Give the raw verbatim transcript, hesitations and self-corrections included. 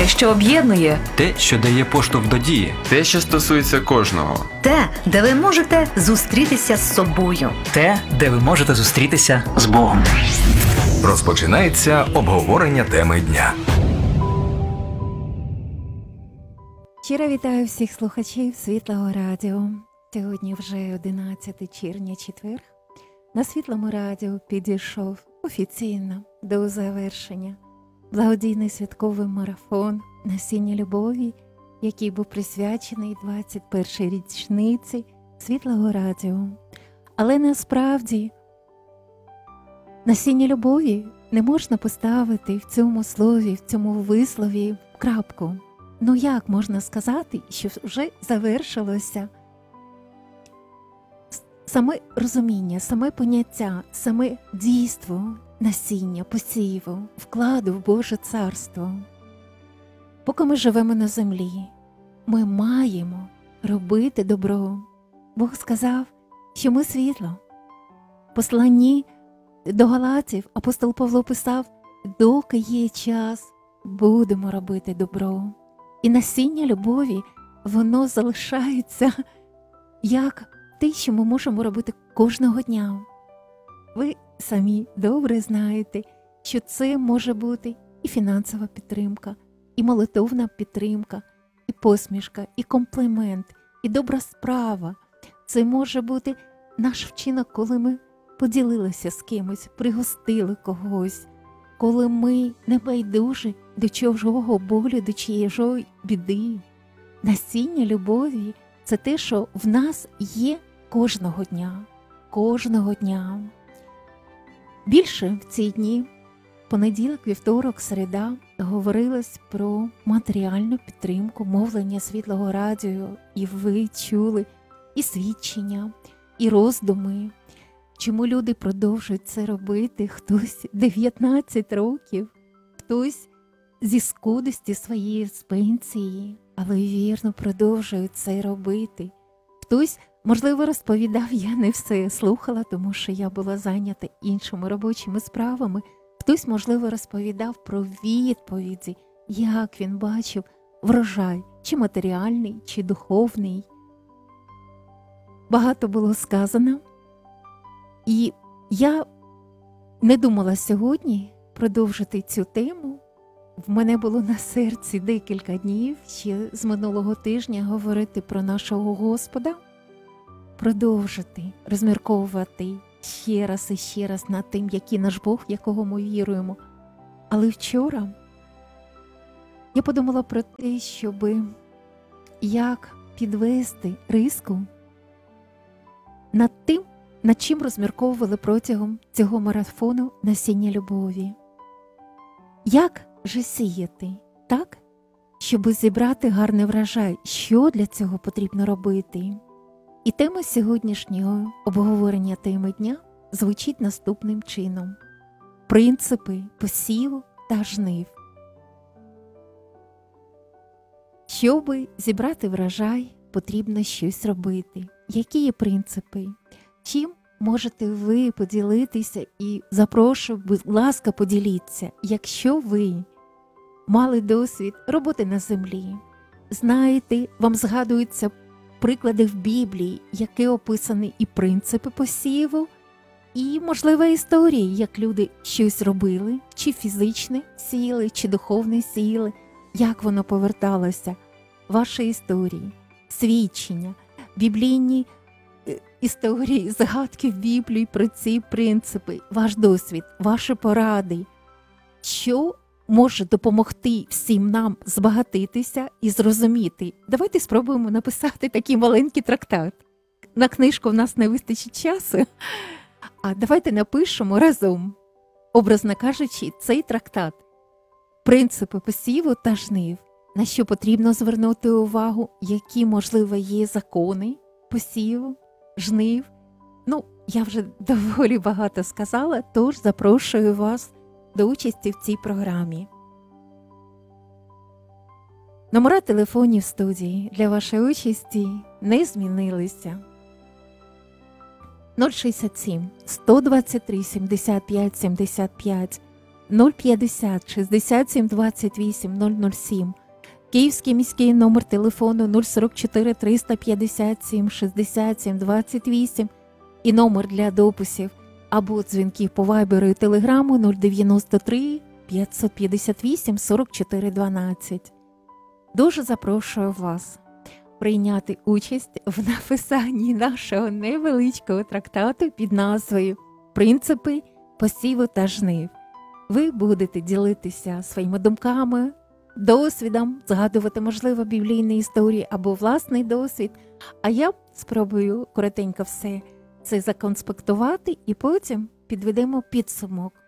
Те, що об'єднує. Те, що дає поштовх до дії. Те, що стосується кожного. Те, де ви можете зустрітися з собою. Те, де ви можете зустрітися з Богом. Розпочинається обговорення теми дня. Щиро вітаю всіх слухачів Світлого Радіо. Сьогодні вже одинадцяте червня, четвер. На Світлому Радіо підійшов офіційно до завершення благодійний святковий марафон «Насіння любові», який був присвячений двадцять першій річниці Світлого Радіо. Але насправді насіння любові не можна поставити в цьому слові, в цьому вислові крапку. Ну як можна сказати, що вже завершилося саме розуміння, саме поняття, саме дійство насіння, посіву, вкладу в Боже Царство. Поки ми живемо на землі, ми маємо робити добро. Бог сказав, що ми світло. В посланні до Галатів апостол Павло писав, доки є час, будемо робити добро. І насіння любові, воно залишається як те, що ми можемо робити кожного дня. Ви самі добре знаєте, що це може бути і фінансова підтримка, і молитовна підтримка, і посмішка, і комплімент, і добра справа. Це може бути наш вчинок, коли ми поділилися з кимось, пригостили когось, коли ми не байдужі до чужого болю, до чиєї біди. Насіння любові – це те, що в нас є кожного дня, кожного дня. Більше в ці дні, понеділок, вівторок, середа, говорилось про матеріальну підтримку, мовлення Світлого Радіо, і ви чули і свідчення, і роздуми. Чому люди продовжують це робити? Хтось дев'ятнадцять років, хтось зі скудості своєї з пенсії, але вірно продовжує це робити. Хтось, можливо, розповідав, я не все слухала, тому що я була зайнята іншими робочими справами. Хтось, можливо, розповідав про відповіді, як він бачив врожай, чи матеріальний, чи духовний. Багато було сказано. І я не думала сьогодні продовжити цю тему. В мене було на серці декілька днів, ще з минулого тижня, говорити про нашого Господа, продовжити, розмірковувати ще раз і ще раз над тим, який наш Бог, в якого ми віруємо. Але вчора я подумала про те, щоб як підвести риску над тим, над чим розмірковували протягом цього марафону «Насіння любові». Як же сіяти так, щоб зібрати гарний врожай? Що для цього потрібно робити? І тема сьогоднішнього обговорення теми дня звучить наступним чином. Принципи посіву та жнив. Щоби зібрати врожай, потрібно щось робити. Які є принципи? Чим можете ви поділитися і запрошую, будь ласка, поділіться, якщо ви мали досвід роботи на землі, знаєте, вам згадуються приклади в Біблії, які описані і принципи посіву, і, можливо, історії, як люди щось робили, чи фізичне сіяли, чи духовне сіяли, як воно поверталося, ваші історії, свідчення, біблійні історії, згадки в Біблії про ці принципи, ваш досвід, ваші поради, що може допомогти всім нам збагатитися і зрозуміти. Давайте спробуємо написати такий маленький трактат. На книжку в нас не вистачить часу, а давайте напишемо разом, образно кажучи, цей трактат. Принципи посіву та жнив. На що потрібно звернути увагу, які, можливо, є закони посіву, жнив. Ну, я вже доволі багато сказала, тож запрошую вас до участі в цій програмі. Номера телефонів студії для вашої участі не змінилися. нуль шістдесят сім сто двадцять три сімдесят п'ять сімдесят п'ять нуль п'ятдесят шістдесят сім двадцять вісім нуль нуль сім, Київський міський номер телефону нуль сорок чотири триста п'ятдесят сім шістдесят сім двадцять вісім і номер для дописів або дзвінків по вайберу і телеграму нуль дев'яносто три п'ятсот п'ятдесят вісім сорок чотири дванадцять. Дуже запрошую вас прийняти участь в написанні нашого невеличкого трактату під назвою «Принципи посіву та жнив». Ви будете ділитися своїми думками, досвідом, згадувати, можливо, біблійні історії або власний досвід, а я спробую коротенько все це законспектувати і потім підведемо підсумок